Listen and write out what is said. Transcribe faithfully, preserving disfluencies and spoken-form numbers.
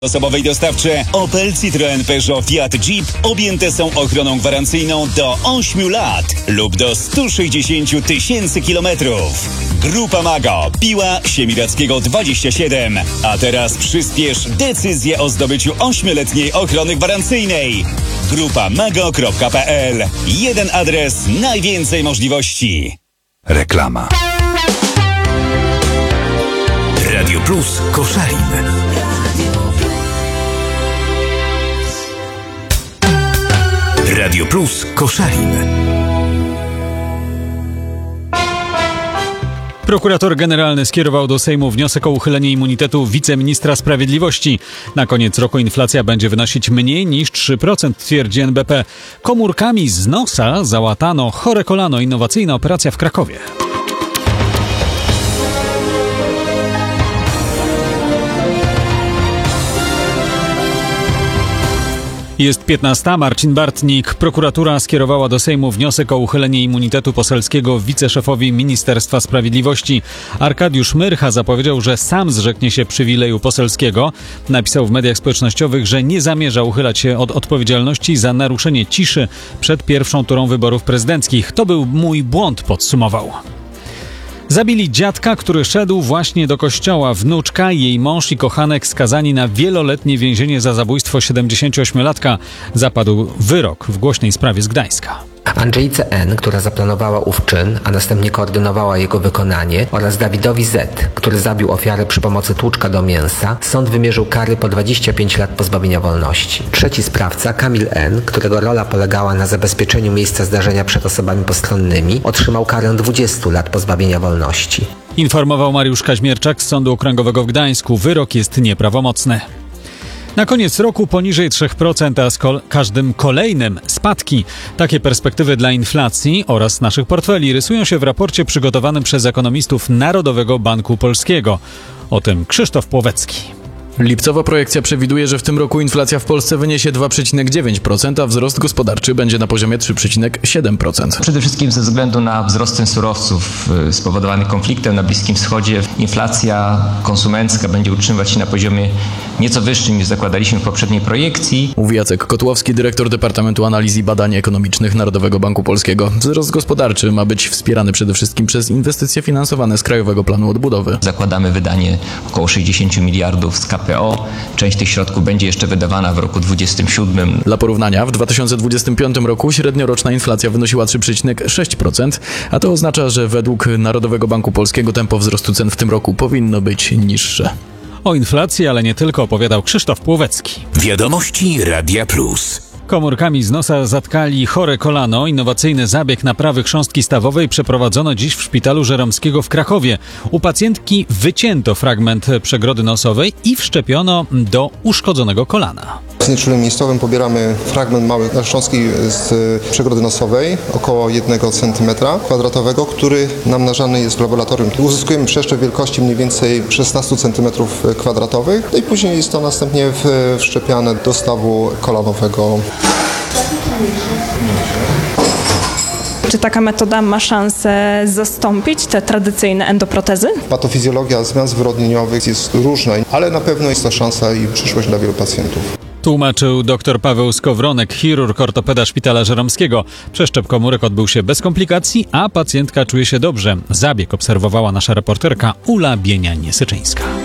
Osobowej dostawcze Opel, Citroen, Peugeot, Fiat, Jeep objęte są ochroną gwarancyjną do ośmiu lat lub do stu sześćdziesięciu tysięcy kilometrów. Grupa Mago, Piła Siemiradzkiego dwadzieścia siedem. A teraz przyspiesz decyzję o zdobyciu ośmioletniej ochrony gwarancyjnej. grupa mago kropka p l. Jeden adres, najwięcej możliwości. Reklama. Radio Plus Koszalin. Radio Plus Koszalin. Prokurator generalny skierował do Sejmu wniosek o uchylenie immunitetu wiceministra sprawiedliwości. Na koniec roku inflacja będzie wynosić mniej niż trzy procent, twierdzi N B P. Komórkami z nosa załatano chore kolano. Innowacyjna operacja w Krakowie. Jest piętnasta. Marcin Bartnik. Prokuratura skierowała do Sejmu wniosek o uchylenie immunitetu poselskiego wiceszefowi Ministerstwa Sprawiedliwości. Arkadiusz Myrcha zapowiedział, że sam zrzeknie się przywileju poselskiego. Napisał w mediach społecznościowych, że nie zamierza uchylać się od odpowiedzialności za naruszenie ciszy przed pierwszą turą wyborów prezydenckich. To był mój błąd, podsumował. Zabili dziadka, który szedł właśnie do kościoła. Wnuczka, jej mąż i kochanek skazani na wieloletnie więzienie za zabójstwo siedemdziesięcioośmiolatka. Zapadł wyrok w głośnej sprawie z Gdańska. Andrzejce N., która zaplanowała ów czyn, a następnie koordynowała jego wykonanie, oraz Dawidowi Z., który zabił ofiarę przy pomocy tłuczka do mięsa, sąd wymierzył kary po dwadzieścia pięć lat pozbawienia wolności. Trzeci sprawca, Kamil N., którego rola polegała na zabezpieczeniu miejsca zdarzenia przed osobami postronnymi, otrzymał karę dwudziestu lat pozbawienia wolności. Informował Mariusz Kaźmierczak z Sądu Okręgowego w Gdańsku. Wyrok jest nieprawomocny. Na koniec roku poniżej trzy procent, a z kol- każdym kolejnym spadki. Takie perspektywy dla inflacji oraz naszych portfeli rysują się w raporcie przygotowanym przez ekonomistów Narodowego Banku Polskiego. O tym Krzysztof Płowecki. Lipcowa projekcja przewiduje, że w tym roku inflacja w Polsce wyniesie dwa przecinek dziewięć procent, a wzrost gospodarczy będzie na poziomie trzy przecinek siedem procent. Przede wszystkim ze względu na wzrost cen surowców spowodowany konfliktem na Bliskim Wschodzie, inflacja konsumencka będzie utrzymywać się na poziomie nieco wyższym niż zakładaliśmy w poprzedniej projekcji. Mówi Jacek Kotłowski, dyrektor Departamentu Analiz i Badań Ekonomicznych Narodowego Banku Polskiego. Wzrost gospodarczy ma być wspierany przede wszystkim przez inwestycje finansowane z Krajowego Planu Odbudowy. Zakładamy wydanie około sześćdziesiąt miliardów z K P O. Część tych środków będzie jeszcze wydawana w roku dwudziestym siódmym. Dla porównania, w dwa tysiące dwudziestym piątym roku średnioroczna inflacja wynosiła trzy przecinek sześć procent, a to oznacza, że według Narodowego Banku Polskiego tempo wzrostu cen w tym roku powinno być niższe. O inflacji, ale nie tylko, opowiadał Krzysztof Płowecki. Wiadomości Radia Plus. Komórkami z nosa zatkali chore kolano. Innowacyjny zabieg naprawy chrząstki stawowej przeprowadzono dziś w Szpitalu Żeromskiego w Krakowie. U pacjentki wycięto fragment przegrody nosowej i wszczepiono do uszkodzonego kolana. Z nieczulem miejscowym pobieramy fragment małej chrząstki z przegrody nosowej, około jednego centymetra kwadratowego, który namnażany jest w laboratorium. Uzyskujemy przeszczep wielkości mniej więcej szesnaście centymetrów kwadratowych, no i później jest to następnie wszczepiane do stawu kolanowego. Czy taka metoda ma szansę zastąpić te tradycyjne endoprotezy? Patofizjologia zmian zwyrodnieniowych jest różna, ale na pewno jest to szansa i przyszłość dla wielu pacjentów. Tłumaczył dr Paweł Skowronek, chirurg ortopeda Szpitala Żeromskiego. Przeszczep komórek odbył się bez komplikacji, a pacjentka czuje się dobrze. Zabieg obserwowała nasza reporterka Ula Bienia-Niesyczyńska.